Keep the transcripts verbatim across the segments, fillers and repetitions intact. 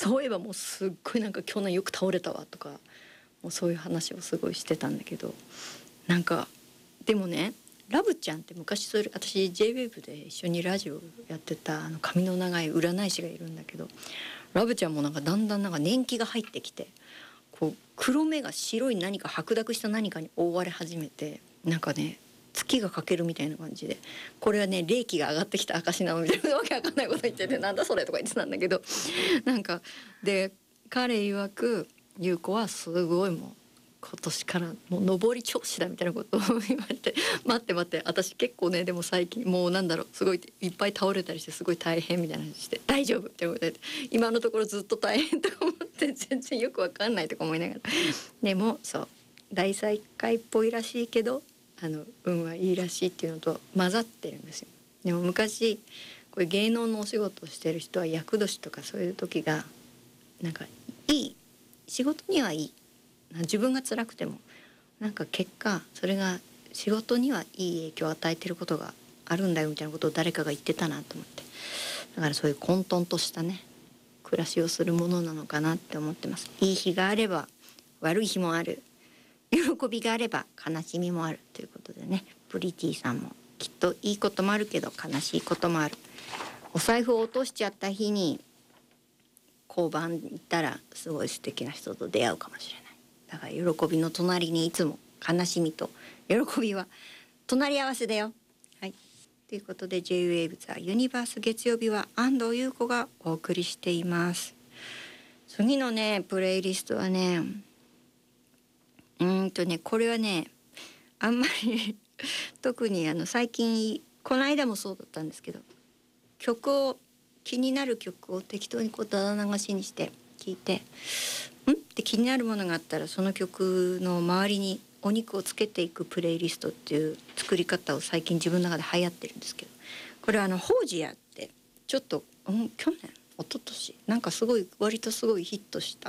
そういえばもうすっごいなんか去年よく倒れたわとか、もうそういう話をすごいしてたんだけど、なんかでもね、ラブちゃんって昔それ私 ジェイウェーブ で一緒にラジオやってたあの髪の長い占い師がいるんだけど、ラブちゃんもなんかだんだんなんか年季が入ってきて、こう黒目が白い何か白濁した何かに覆われ始めて、なんかね月が欠けるみたいな感じで、これはね霊気が上がってきた証なのみたいなわけわかんないこと言ってて、なんだそれとか言ってたんだけど、なんかで彼曰く優子はすごいもう今年からもう上り調子だみたいなことを言われて、待って待って、私結構ねでも最近もうなんだろう、すごいいっぱい倒れたりしてすごい大変みたいな話して大丈夫みたいなこと言って、今のところずっと大変とか思って全然よくわかんないとか思いながら、でもそう大再会っぽいらしいけどあの運はいいらしいっていうのと混ざってるんですよ。でも昔これ芸能のお仕事をしてる人は厄年とかそういう時がなんかいい仕事にはいい、自分が辛くてもなんか結果それが仕事にはいい影響を与えてることがあるんだよみたいなことを誰かが言ってたなと思って、だからそういう混沌としたね暮らしをするものなのかなって思ってます。いい日があれば悪い日もある、喜びがあれば悲しみもあるということでね、プリティさんもきっといいこともあるけど悲しいこともある。お財布を落としちゃった日に交番行ったらすごい素敵な人と出会うかもしれない。だから喜びの隣にいつも悲しみと喜びは隣り合わせだよ。はい。ということで ジェイウェーブ ザユニバース月曜日は安藤優子がお送りしています。次のねプレイリストはね、うーんとねこれはねあんまり特にあの最近この間もそうだったんですけど、曲を気になる曲を適当にこうだだ流しにして聴いて、んって気になるものがあったらその曲の周りにお肉をつけていくプレイリストっていう作り方を最近自分の中で流行ってるんですけど、これはあのホージアってちょっと、うん、去年一昨年なんかすごい割とすごいヒットした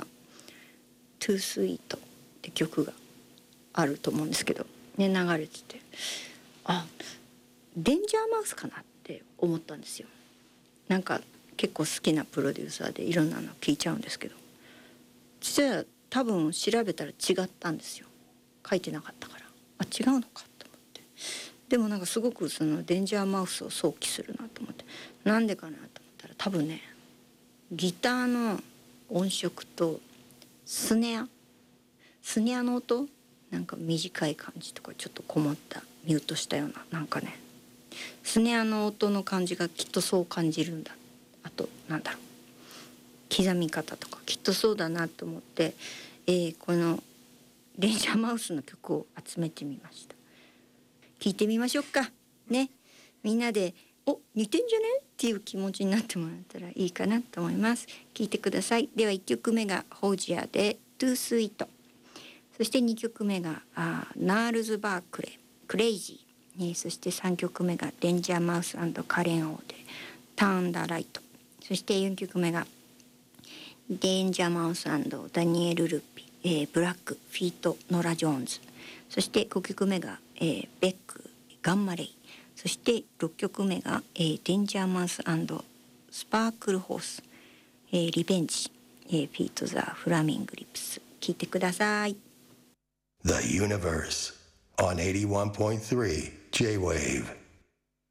「トゥースイート」って曲があると思うんですけどね、流れてて、あデンジャーマウスかなって思ったんですよ。なんか結構好きなプロデューサーでいろんなの聞いちゃうんですけど、実は多分調べたら違ったんですよ。書いてなかったから、あ違うのかと思って、でもなんかすごくそのデンジャーマウスを想起するなと思って、なんでかなと思ったら多分ねギターの音色とスネアスネアの音なんか短い感じとかちょっとこもったミュートしたようななんかねスネアの音の感じがきっとそう感じるんだ。あとなんだろう刻み方とかきっとそうだなと思って、えー、このデンジャーマウスの曲を集めてみました。聞いてみましょうかね。みんなでお似てんじゃねっていう気持ちになってもらったらいいかなと思います。聞いてください。ではいっきょくめがホージアでトゥースイート、そしてにきょくめがあーナールズバークレクレイジー、ね、そしてさんきょくめがデンジャーマウス&カレンオーでターンダライト、そしてよんきょくめがデンジャーマウス&ダニエル・ルッピ、えー、ブラックフィート・ノラ・ジョーンズ、そしてごきょくめが、えー、ベックガンマレイ、そしてろっきょくめが、えー、デンジャーマウス&スパークルホース、えー、リベンジ、えー、フィート・ザ・フラミング・リップス。聞いてください。 The Universe on eighty-one point three J-Wave